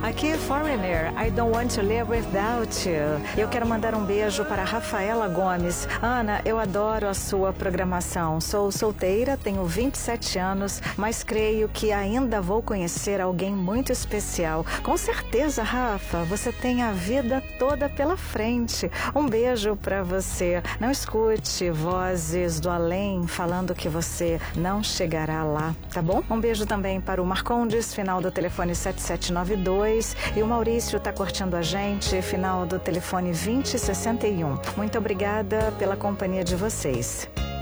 Aqui é Foreigner, I Don't Want to Live Without You. Eu quero mandar um beijo para Rafaela Gomes. Ana, eu adoro a sua programação. Sou solteira, tenho 27 anos, mas creio que ainda vou conhecer alguém muito especial. Com certeza, Rafa, você tem a vida toda pela frente. Um beijo para você. Não escute vozes do além falando que você não chegará lá, tá bom? Um beijo também para o Marcondes, final do telefone 7792. E o Maurício está curtindo a gente, final do telefone 2061. Muito obrigada pela companhia de vocês.